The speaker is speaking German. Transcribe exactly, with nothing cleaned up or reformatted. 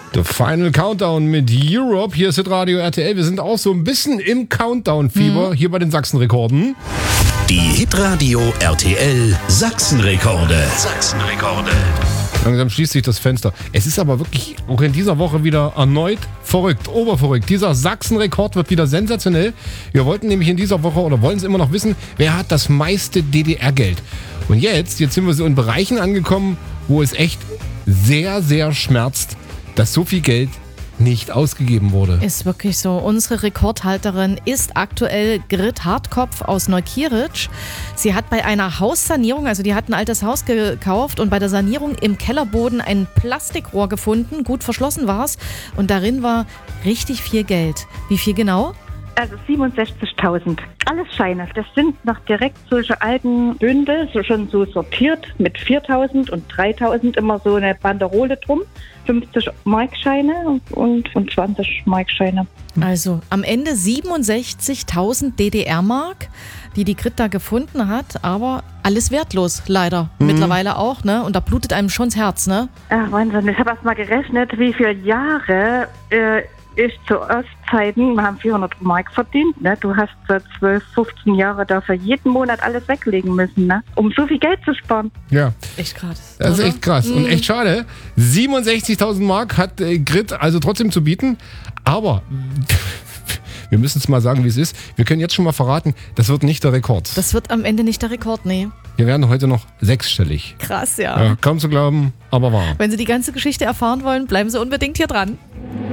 The Final Countdown mit Europe. Hier ist Hitradio R T L. Wir sind auch so ein bisschen im Countdown-Fieber, mhm. hier bei den Sachsenrekorden. Die Hitradio R T L Sachsenrekorde. Sachsenrekorde. Langsam schließt sich das Fenster. Es ist aber wirklich auch in dieser Woche wieder erneut verrückt, oberverrückt. Dieser Sachsenrekord wird wieder sensationell. Wir wollten nämlich in dieser Woche oder wollen es immer noch wissen, wer hat das meiste D D R-Geld. Und jetzt, jetzt sind wir so in Bereichen angekommen, wo es echt sehr, sehr schmerzt, dass so viel Geld nicht ausgegeben wurde. Ist wirklich so. Unsere Rekordhalterin ist aktuell Grit Hartkopf aus Neukirch. Sie hat bei einer Haussanierung, also die hat ein altes Haus gekauft und bei der Sanierung im Kellerboden ein Plastikrohr gefunden. Gut verschlossen war es und darin war richtig viel Geld. Wie viel genau? Also siebenundsechzigtausend. Alles Scheine. Das sind noch direkt solche alten Bündel, so schon so sortiert mit viertausend und dreitausend, immer so eine Banderole drum. fünfzig Markscheine und, und zwanzig Markscheine. Also am Ende siebenundsechzigtausend D D R-Mark, die die Grit da gefunden hat, aber alles wertlos, leider. Mhm. Mittlerweile auch, ne? Und da blutet einem schon das Herz, ne? Ach, Wahnsinn. Ich habe erst mal gerechnet, wie viele Jahre äh, ich zu Ostzeiten, wir haben vierhundert Mark verdient, ne? Du hast so zwölf, fünfzehn Jahre dafür jeden Monat alles weglegen müssen, ne? Um so viel Geld zu sparen. Ja. Echt krass. Das ist echt krass. Mhm. Und echt schade. siebenundsechzigtausend Mark hat äh, Grit also trotzdem zu bieten. Aber wir müssen es mal sagen, wie es ist. Wir können jetzt schon mal verraten, das wird nicht der Rekord. Das wird am Ende nicht der Rekord, nee. Wir werden heute noch sechsstellig. Krass, ja. ja. Kaum zu glauben, aber wahr. Wenn Sie die ganze Geschichte erfahren wollen, bleiben Sie unbedingt hier dran.